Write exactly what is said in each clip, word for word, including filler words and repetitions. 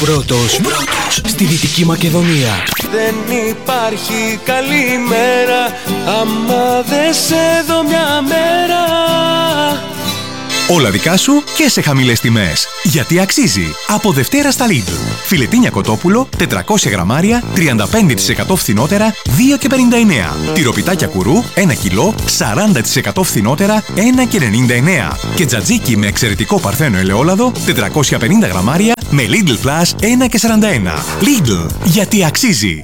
Πρώτος, πρώτος στη Δυτική Μακεδονία. Δεν υπάρχει καλή μέρα άμα δεν σε δω μια μέρα. Όλα δικά σου και σε χαμηλές τιμές. Γιατί αξίζει. Από Δευτέρα στα Lidl. Φιλετίνια κοτόπουλο, τετρακόσια γραμμάρια, τριάντα πέντε τοις εκατό φθηνότερα, δύο και πενήντα εννέα. Τυροπιτάκια κουρού, ένα κιλό, σαράντα τοις εκατό φθηνότερα, ένα και ενενήντα εννέα. Και τζατζίκι με εξαιρετικό παρθένο ελαιόλαδο, τετρακόσια πενήντα γραμμάρια, με Lidl Plus, ένα και σαράντα ένα. Lidl. Γιατί αξίζει.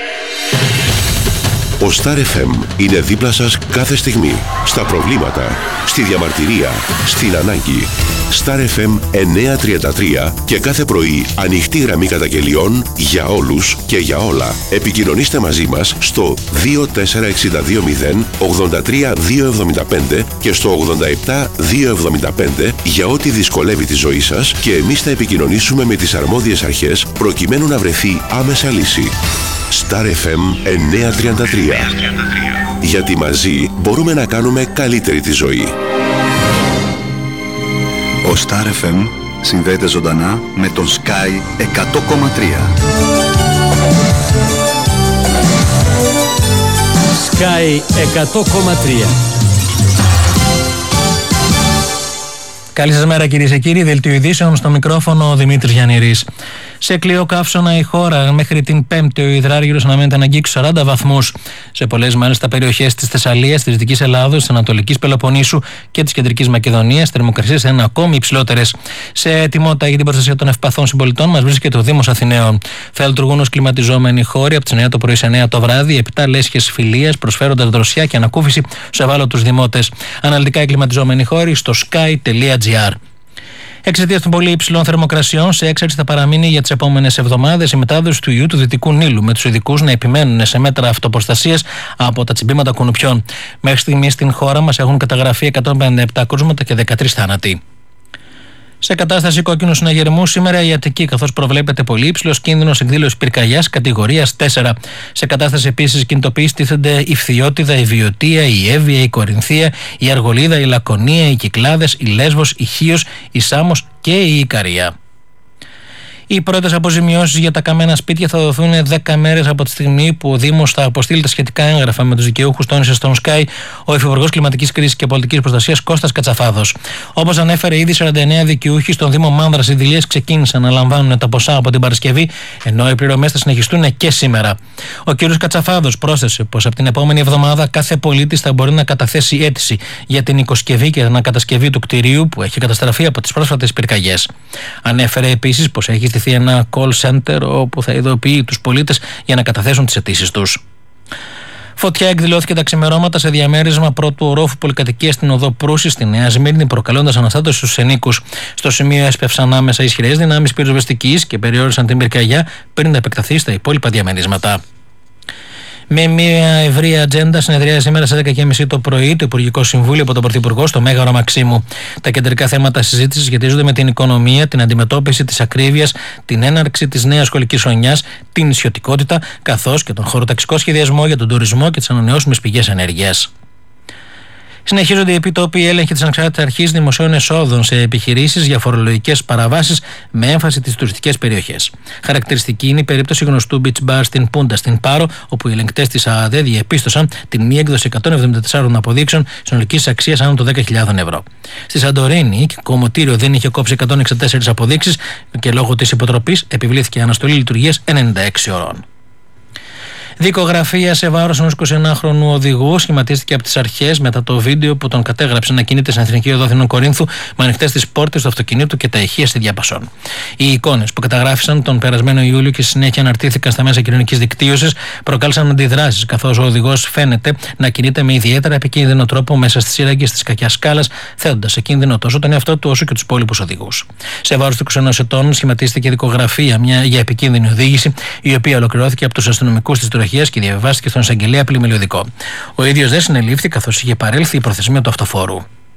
Ο Star εφ εμ είναι δίπλα σας κάθε στιγμή. Στα προβλήματα, στη διαμαρτυρία, στην ανάγκη. Star εφ εμ εννιακόσια τριάντα τρία και κάθε πρωί ανοιχτή γραμμή καταγγελιών για όλους και για όλα. Επικοινωνήστε μαζί μας στο δύο τέσσερα έξι δύο μηδέν ογδόντα τρία διακόσια εβδομήντα πέντε και στο ογδόντα επτά διακόσια εβδομήντα πέντε για ό,τι δυσκολεύει τη ζωή σας και εμείς θα επικοινωνήσουμε με τις αρμόδιες αρχές προκειμένου να βρεθεί άμεσα λύση. Star εφ εμ εννιακόσια τριάντα τρία. Γιατί μαζί μπορούμε να κάνουμε καλύτερη τη ζωή. Ο Star εφ εμ συνδέεται ζωντανά με τον Sky εκατό κόμμα τρία. Sky εκατό κόμμα τρία. Καλή σας μέρα κυρίες και κύριοι, δελτίο ειδήσεων στο μικρόφωνο ο Δημήτρης Γιαννηρής. Σε κλειό καύσωνα η χώρα, μέχρι την Πέμπτη ο υδράργυρος αναμένεται να αγγίξει σαράντα βαθμούς. Σε πολλές μάλιστα περιοχές της Θεσσαλίας, της Δυτικής Ελλάδος, της Ανατολικής Πελοποννήσου και της Κεντρικής Μακεδονίας, θερμοκρασίες είναι ακόμη υψηλότερες. Σε ετοιμότητα για την προστασία των ευπαθών συμπολιτών μας βρίσκεται ο Δήμος Αθηναίων. Θα λειτουργούν ως κλιματιζόμενοι χώροι από τις εννιά το πρωί σε εννιά το βράδυ, επτά λέσχες φιλίας προσφέροντας δροσιά και ανακούφιση στους ευάλωτους δημότες. Αναλυτικά οι κλιματιζόμενοι χώροι στο sky τελεία gr. Εξαιτίας των πολύ υψηλών θερμοκρασιών, σε έξαρση θα παραμείνει για τις επόμενες εβδομάδες η μετάδοση του ιού του Δυτικού Νείλου, με τους ειδικούς να επιμένουν σε μέτρα αυτοποστασίας από τα τσιμπήματα κουνουπιών. Μέχρι στιγμής στην χώρα μας έχουν καταγραφεί εκατόν πενήντα επτά κρούσματα και δεκατρείς θάνατοι. Σε κατάσταση κόκκινου συναγερμού σήμερα η Αττική, καθώς προβλέπεται πολύ υψηλός κίνδυνος εκδήλωσης πυρκαγιάς κατηγορίας τέσσερα. Σε κατάσταση επίσης κινητοποίησης τίθενται η Φθιώτιδα, η Βιωτία, η Εύβοια, η Κορινθία, η Αργολίδα, η Λακωνία, οι Κυκλάδες, η Λέσβος, η Χίος, η Σάμος και η Ικαρία. Οι πρώτες αποζημιώσεις για τα καμένα σπίτια θα δοθούν δέκα μέρες από τη στιγμή που ο Δήμος θα αποστείλει τα σχετικά έγγραφα με τους δικαιούχους, τόνισε στον Sky ο Υφυπουργός Κλιματικής Κρίσης και Πολιτικής Προστασίας Κώστας Κατσαφάδος. Όπως ανέφερε, ήδη σαράντα εννέα δικαιούχοι στον Δήμο Μάνδρας Ιδηλίας ξεκίνησαν να λαμβάνουν τα ποσά από την Παρασκευή, ενώ οι πληρωμές θα συνεχιστούν και σήμερα. Ο κ. Κατσαφάδος πρόσθεσε πως από την επόμενη εβδομάδα κάθε πολίτης θα μπορεί να καταθέσει αίτηση για την οικοσκευή και την ανακατασκευή του κτηρίου που έχει καταστραφεί από τις πρόσφατες πυρκαγιές. Ανέφερε επίσης πως έχει στηθεί ένα call center όπου θα ειδοποιεί τους πολίτες για να καταθέσουν τις αιτήσεις τους. Φωτιά εκδηλώθηκε τα ξημερώματα σε διαμέρισμα πρώτου ορόφου πολυκατοικίας στην οδό Προύση στη Νέα Σμύρνη, προκαλώντας αναστάτωση στους ενίκους. Στο σημείο έσπευσαν άμεσα ισχυρές δυνάμεις πυροσβεστικής και περιόρισαν την πυρκαγιά πριν να επεκταθεί στα υπόλοιπα διαμερίσματα. Με μια ευρεία ατζέντα συνεδριάζει σήμερα στις έντεκα και μισή το πρωί το Υπουργικό Συμβούλιο από τον Πρωθυπουργό στο Μέγαρο Μαξίμου. Τα κεντρικά θέματα συζήτησης σχετίζονται με την οικονομία, την αντιμετώπιση της ακρίβειας, την έναρξη της νέας σχολικής χρονιάς, την νησιωτικότητα, καθώς και τον χωροταξικό σχεδιασμό για τον τουρισμό και τις ανανεώσιμες πηγές ενέργειας. Συνεχίζονται οι επιτόπιοι έλεγχοι της Ανεξάρτητης Αρχής Δημοσίων Εσόδων σε επιχειρήσεις για φορολογικές παραβάσεις με έμφαση τις τουριστικές περιοχές. Χαρακτηριστική είναι η περίπτωση γνωστού beach bar στην Πούντα, στην Πάρο, όπου οι ελεγκτές της ΑΑΔΕ διεπίστωσαν την μη έκδοση εκατόν εβδομήντα τεσσάρων αποδείξεων συνολικής αξίας άνω των δέκα χιλιάδες ευρώ. Στη Σαντορίνη, το κομμωτήριο δεν είχε κόψει εκατόν εξήντα τέσσερις αποδείξεις και λόγω της υποτροπής επιβλήθηκε αναστολή λειτουργίας ενενήντα έξι ωρών. Δικογραφία σε βάρος ενός εικοσιενάχρονου οδηγού σχηματίστηκε από τις αρχές μετά το βίντεο που τον κατέγραψε να κινείται στην Εθνική Οδό Αθηνών Κορίνθου με ανοιχτές τις πόρτες του αυτοκινήτου και τα ηχεία στη διάπασον. Οι εικόνες που καταγράφησαν τον περασμένο Ιούλιο και στη συνέχεια αναρτήθηκαν στα μέσα κοινωνικής δικτύωσης προκάλεσαν αντιδράσεις, καθώς ο οδηγός φαίνεται να κινείται με ιδιαίτερα επικίνδυνο τρόπο μέσα στις σύραγγες της κακιάς σκάλας, θέτοντας σε κίνδυνο τόσο τον εαυτό του όσο και τους υπόλοιπους οδηγούς. Σε βάρος του είκοσι ενός ετών σχηματίστηκε δικογραφία μια για επικίνδυνη οδήγηση, η οποία ολοκληρώθηκε από τους αστυνομικούς της και διαβιβάστηκε στον εισαγγελέα πλημμυλιωδικό. Ο ίδιος δεν συνελήφθη, καθώς είχε παρέλθει η προθεσμία του αυτοφόρου.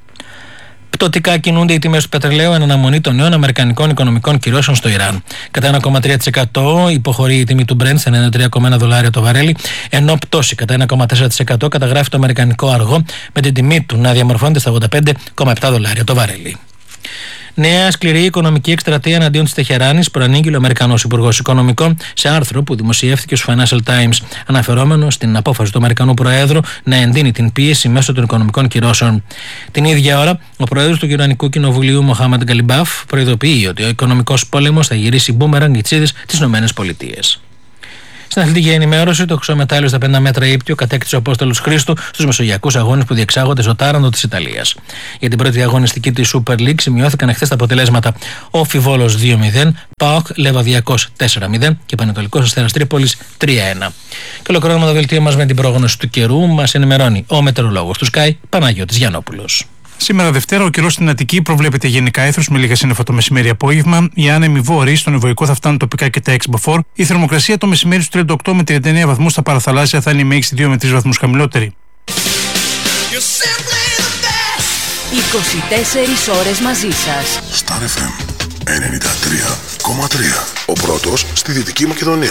Πτωτικά κινούνται οι τιμές του πετρελαίου εν αναμονή των νέων αμερικανικών οικονομικών κυρώσεων στο Ιράν. Κατά ένα κόμμα τρία τοις εκατό υποχωρεί η τιμή του Brent σε ενενήντα τρία κόμμα ένα δολάρια το βαρέλι, ενώ πτώση κατά ένα κόμμα τέσσερα τοις εκατό καταγράφει το αμερικανικό αργό με την τιμή του να διαμορφώνεται στα ογδόντα πέντε κόμμα επτά δολάρια το βαρέλι. Νέα σκληρή οικονομική εκστρατεία εναντίον της Τεχεράνης, προανήγγειλε ο Αμερικανός Υπουργός Οικονομικών σε άρθρο που δημοσιεύτηκε στο Financial Times, αναφερόμενο στην απόφαση του Αμερικανού Προέδρου να εντείνει την πίεση μέσω των οικονομικών κυρώσεων. Την ίδια ώρα, ο Πρόεδρος του Ιρανικού Κοινοβουλίου, Μοχάμεντ Γκαλιμπάφ, προειδοποιεί ότι ο οικονομικός πόλεμος θα γυρίσει μπούμεραγκ ητσίδες στις ΗΠΑ. Στην αθλητική ενημέρωση, το χρυσό μετάλλιο στα πενήντα μέτρα ύπτιο κατέκτησε ο Απόστολος Χρήστου στους μεσογειακούς αγώνες που διεξάγονται στο Τάραντο της Ιταλίας. Για την πρώτη αγωνιστική της Super League σημειώθηκαν εχθές τα αποτελέσματα: Όφι Βόλος δύο μηδέν, ΠΑΟΚ Λεβαδιακός τέσσερα μηδέν και Πανετολικός Αστέρας Τρίπολης τρία ένα. Και ολοκληρώνουμε το δελτίο μας με την πρόγνωση του καιρού. Μας ενημερώνει ο μετεωρολόγος του Sky, Παναγιώτης Γιαννόπουλος. Σήμερα Δευτέρα, ο καιρός στην Αττική προβλέπεται γενικά έθρος με λίγα σύννεφα το μεσημέρι-απόγευμα. Οι άνεμοι βόρειοι στον Ευωικό θα φτάνουν τοπικά και τα έξι μποφόρ. Η θερμοκρασία το μεσημέρι στους τριάντα οκτώ με τριάντα εννέα βαθμούς, στα παραθαλάσσια θα είναι η μέγιστη δύο με τρεις βαθμούς χαμηλότερη. είκοσι τέσσερις ώρες μαζί σας. Star εφ εμ ενενήντα τρία κόμμα τρία. Ο πρώτος στη Δυτική Μακεδονία.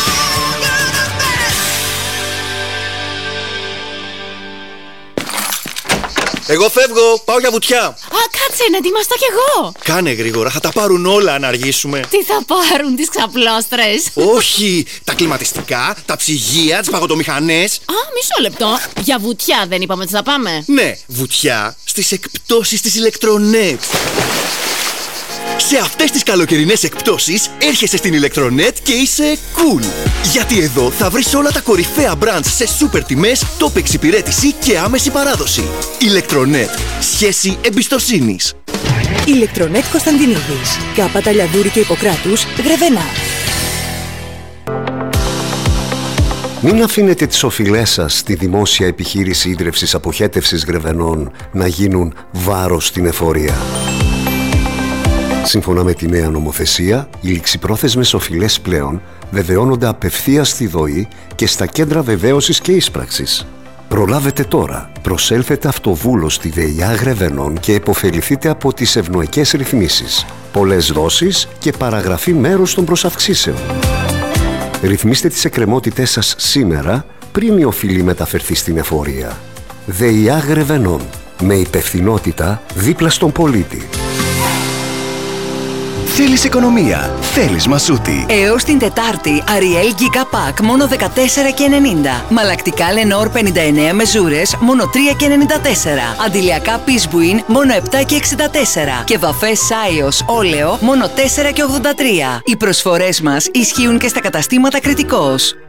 Εγώ φεύγω, πάω για βουτιά. Α, κάτσε, να ετοιμαστώ κι εγώ. Κάνε γρήγορα, θα τα πάρουν όλα αν αργήσουμε. Τι θα πάρουν, τις ξαπλώστρες? Όχι, τα κλιματιστικά, τα ψυγεία, τις παγωτομηχανές. Α, μισό λεπτό. Για βουτιά δεν είπαμε ότι θα πάμε? Ναι, βουτιά στις εκπτώσεις της Ηλεκτρονέτ. Σε αυτές τις καλοκαιρινές εκπτώσεις έρχεσαι στην Ηλεκτρονέτ και είσαι cool. Γιατί εδώ θα βρεις όλα τα κορυφαία brands σε σούπερ τιμές, top εξυπηρέτηση και άμεση παράδοση. Ηλεκτρονέτ. Σχέση εμπιστοσύνης. Ηλεκτρονέτ Κωνσταντινίδης. Κάπα Ταλιαδούρη και Ιπποκράτους, Γρεβενά. Μην αφήνετε τις οφειλές σας στη δημόσια επιχείρηση ίδρευσης αποχέτευσης Γρεβενών να γίνουν βάρος στην εφορία. Σύμφωνα με τη νέα νομοθεσία, οι ληξιπρόθεσμες οφειλές πλέον βεβαιώνονται απευθείας στη ΔΟΗ και στα κέντρα βεβαίωσης και ίσπραξης. Προλάβετε τώρα. Προσέλθετε αυτοβούλος στη ΔΕΙΑ Γρεβενών και επωφεληθείτε από τις ευνοϊκές ρυθμίσεις. Πολλές δόσεις και παραγραφή μέρους των προσαυξήσεων. Ρυθμίστε τις εκκρεμότητές σας σήμερα, πριν η οφειλή μεταφερθεί στην εφορία. ΔΕΙΑ Γρεβενών. Με υπευθυνότητα δίπλα στον πολίτη. Θέλεις οικονομία, θέλεις Μασούτη. Έως την Τετάρτη, Ariel Giga Pack μόνο δεκατέσσερα και ενενήντα. Μαλακτικά Lenor πενήντα εννέα μεζούρες μόνο τρία και ενενήντα τέσσερα. Αντιλιακά Pisbuin μόνο επτά και εξήντα τέσσερα. Και βαφές Σάιος Όλεο μόνο τέσσερα και ογδόντα τρία. Οι προσφορές μας ισχύουν και στα καταστήματα Κρητικός.